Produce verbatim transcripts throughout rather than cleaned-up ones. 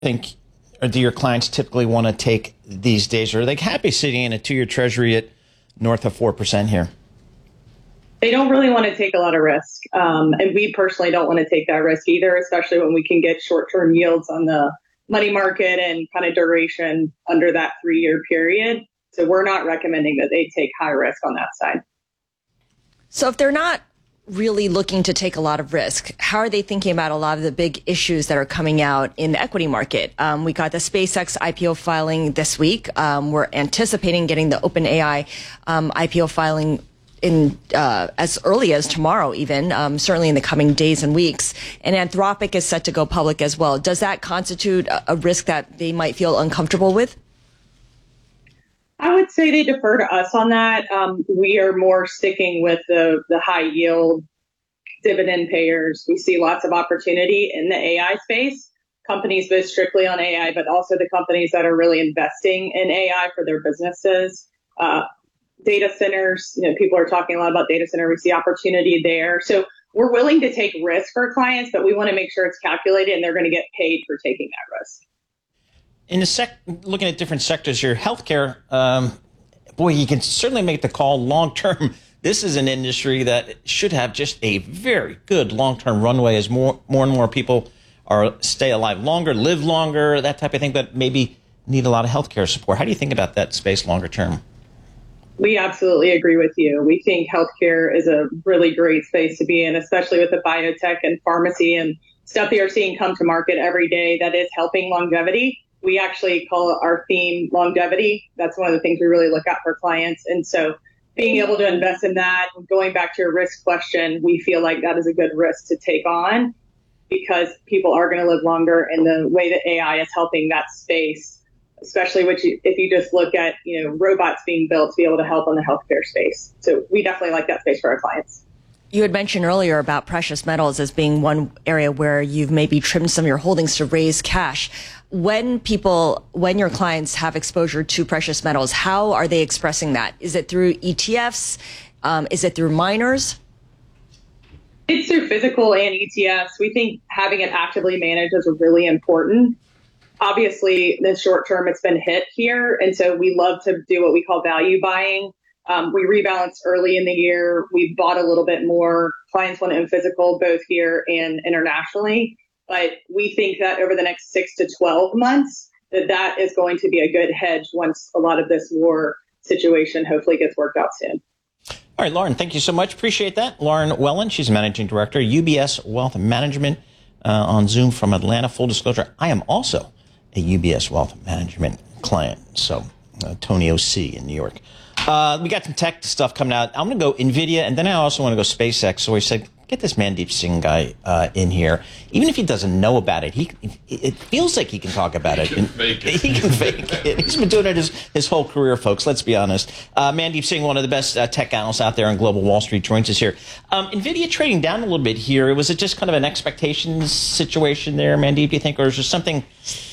think, or do your clients typically want to take these days? Or are they happy sitting in a two-year treasury at north of four percent here? They don't really want to take a lot of risk. Um, and we personally don't want to take that risk either, especially when we can get short-term yields on the money market and kind of duration under that three-year period. So we're not recommending that they take high risk on that side. So if they're not really looking to take a lot of risk, how are they thinking about a lot of the big issues that are coming out in the equity market? Um, we got the SpaceX I P O filing this week. Um, we're anticipating getting the OpenAI um, I P O filing in uh, as early as tomorrow, even um, certainly in the coming days and weeks. And Anthropic is set to go public as well. Does that constitute a, a risk that they might feel uncomfortable with? I would say they defer to us on that. Um, we are more sticking with the, the high yield dividend payers. We see lots of opportunity in the A I space. Companies both strictly on A I, but also the companies that are really investing in A I for their businesses. Uh, data centers, you know, people are talking a lot about data center. We see opportunity there. So we're willing to take risk for clients, but we want to make sure it's calculated and they're going to get paid for taking that risk. In the sec, looking at different sectors here, healthcare, um, boy, you can certainly make the call long term. This is an industry that should have just a very good long term runway as more, more and more people are stay alive longer, live longer, that type of thing, but maybe need a lot of healthcare support. How do you think about that space longer term? We absolutely agree with you. We think healthcare is a really great space to be in, especially with the biotech and pharmacy and stuff that you're seeing come to market every day that is helping longevity. We actually call our theme longevity. That's one of the things we really look at for clients. And so being able to invest in that, going back to your risk question, we feel like that is a good risk to take on because people are going to live longer, and the way that A I is helping that space, especially which you, if you just look at, you know, robots being built to be able to help on the healthcare space. So we definitely like that space for our clients. You had mentioned earlier about precious metals as being one area where you've maybe trimmed some of your holdings to raise cash. When people, when your clients have exposure to precious metals, how are they expressing that? Is it through E T Fs? Um, is it through miners? It's through physical and E T Fs. We think having it actively managed is really important. Obviously, in the short term, it's been hit here. And so we love to do what we call value buying. Um, we rebalanced early in the year. We bought a little bit more. Clients want it in physical, both here and internationally. But we think that over the next six to twelve months, that that is going to be a good hedge once a lot of this war situation hopefully gets worked out soon. All right, Lauren, thank you so much. Appreciate that. Lauren Wellen, she's Managing Director, U B S Wealth Management, uh, on Zoom from Atlanta. Full disclosure, I am also a U B S Wealth Management client. So uh, Tony O C in New York. Uh, we got some tech stuff coming out. I'm going to go NVIDIA, and then I also want to go SpaceX. So we said, get this Mandeep Singh guy uh, in here. Even if he doesn't know about it, he it feels like he can talk about he it. Can fake it. He can fake it. He's been doing it his, his whole career, folks. Let's be honest. Uh, Mandeep Singh, one of the best uh, tech analysts out there on Global Wall Street, joins us here. Um, NVIDIA trading down a little bit here. Was it just kind of an expectations situation there, Mandeep, do you think? Or is there something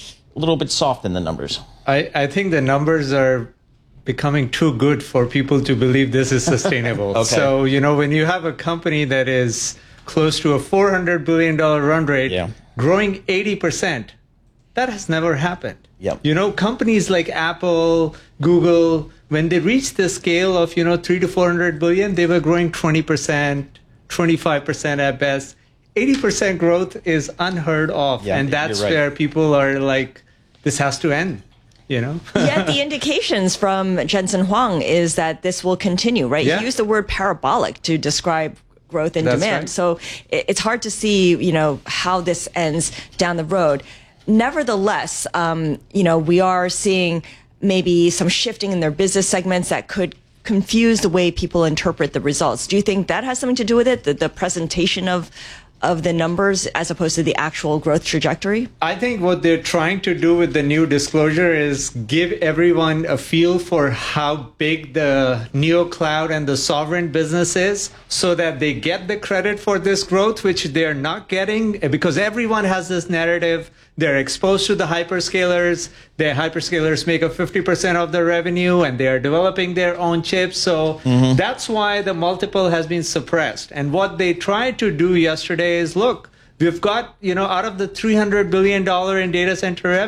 a little bit soft in the numbers? I, I think the numbers are becoming too good for people to believe this is sustainable. Okay. So, you know, when you have a company that is close to a four hundred billion dollars run rate, yeah. growing eighty percent, that has never happened. Yep. You know, companies like Apple, Google, when they reached the scale of, you know, three to four hundred billion, they were growing twenty percent, twenty-five percent at best. eighty percent growth is unheard of. Yeah, and that's right. Where people are like, this has to end. You know? Yet the indications from Jensen Huang is that this will continue, right? Yeah. He used the word parabolic to describe growth in That's demand. Right. So it's hard to see, you know, how this ends down the road. Nevertheless, um, you know, we are seeing maybe some shifting in their business segments that could confuse the way people interpret the results. Do you think that has something to do with it? The, the presentation of of the numbers as opposed to the actual growth trajectory? I think what they're trying to do with the new disclosure is give everyone a feel for how big the neo cloud and the sovereign business is so that they get the credit for this growth, which they're not getting because everyone has this narrative. They're exposed to the hyperscalers. The hyperscalers make up fifty percent of the revenue and they are developing their own chips. So mm-hmm. that's why the multiple has been suppressed. And what they tried to do yesterday is, look, We've got, you know, out of the three hundred billion dollars in data center revenue,